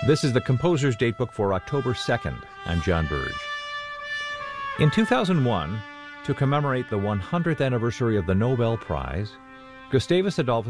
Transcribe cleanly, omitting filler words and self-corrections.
This is the Composer's Datebook for October 2nd. I'm John Burge. In 2001, to commemorate the 100th anniversary of the Nobel Prize, Gustavus Adolphus